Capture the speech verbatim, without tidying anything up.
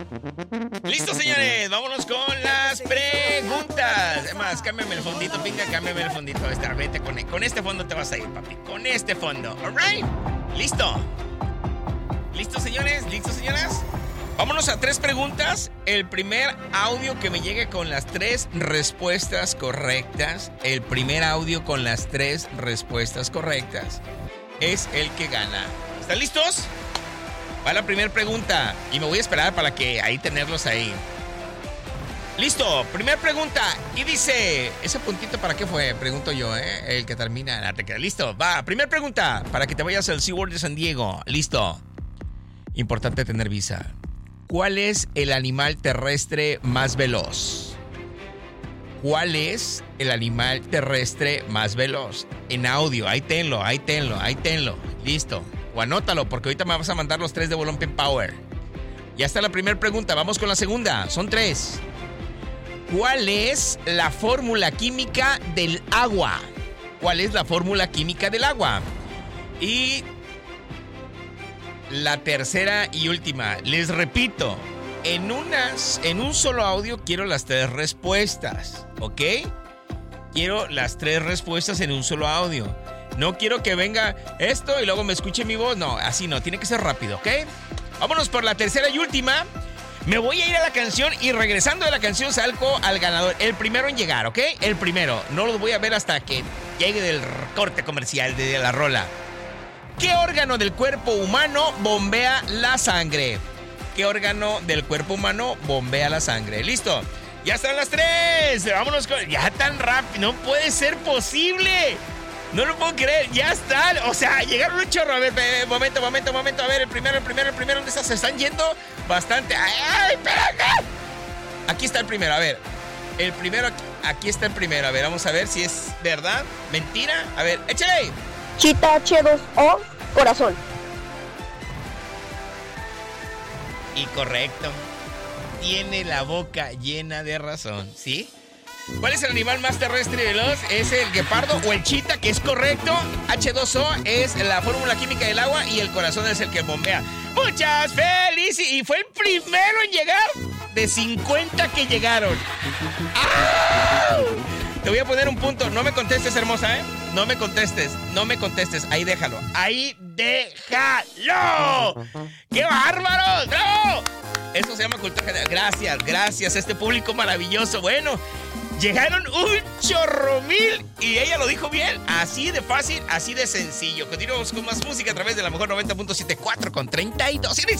Listo, señores, vámonos con las preguntas. Es más, cámbiame el fondito, pinga, cámbiame el fondito. Esta, vete con, con este fondo te vas a ir, papi. Con este fondo, alright. Listo. ¿Listo, señores? ¿Listo, señoras? Vámonos a tres preguntas. El primer audio que me llegue con las tres respuestas correctas, el primer audio con las tres respuestas correctas, es el que gana. ¿Están listos? Va la primera pregunta y me voy a esperar para que ahí tenerlos ahí. Listo, primera pregunta y dice, ¿ese puntito para qué fue? Pregunto yo, ¿eh? El que termina, la te queda. Listo, va, primera pregunta para que te vayas al SeaWorld de San Diego. Listo. Importante tener visa. ¿Cuál es el animal terrestre más veloz? ¿Cuál es el animal terrestre más veloz? En audio, ahí tenlo, ahí tenlo, ahí tenlo. Listo. O anótalo, porque ahorita me vas a mandar los tres de Bolón Pen Power. Ya está la primera pregunta, vamos con la segunda. Son tres. ¿Cuál es la fórmula química del agua? ¿Cuál es la fórmula química del agua? Y la tercera y última, les repito, en unas, en un solo audio quiero las tres respuestas, ¿ok? Quiero las tres respuestas en un solo audio. No quiero que venga esto y luego me escuche mi voz. No, así no, tiene que ser rápido, ¿ok? Vámonos por la tercera y última. Me voy a ir a la canción y regresando de la canción salgo al ganador. El primero en llegar, ¿ok? El primero. No lo voy a ver hasta que llegue del corte comercial de la rola. ¿Qué órgano del cuerpo humano bombea la sangre? ¿Qué órgano del cuerpo humano bombea la sangre? ¿Listo? ¡Ya están las tres! ¡Vámonos con... ¡Ya tan rápido! ¡No puede ser posible! No lo puedo creer, ya están. O sea, llegaron un chorro. A ver, momento, momento, momento. A ver, el primero, el primero, el primero. ¿Dónde está? Se están yendo bastante. ¡Ay, ay, espérate! Aquí está el primero, a ver. El primero, aquí está el primero. A ver, vamos a ver si es verdad, mentira. A ver, échale. Chita H dos O, corazón. Y correcto. Tiene la boca llena de razón, ¿sí? ¿Cuál es el animal más terrestre y veloz? ¿Es el guepardo o el chita? Que es correcto. H dos O es la fórmula química del agua y el corazón es el que bombea. Muchas felicidades. Y fue el primero en llegar de cincuenta que llegaron. ¡Ah! Te voy a poner un punto. No me contestes, hermosa, ¿eh? No me contestes. No me contestes. Ahí déjalo. Ahí déjalo. ¡Qué bárbaro! ¡Bravo! Eso se llama cultura general. Gracias, gracias a este público maravilloso. Bueno, llegaron un chorro mil y ella lo dijo bien. Así de fácil, así de sencillo. Continuamos con más música a través de la mejor noventa punto siete, cuatro con treinta y dos.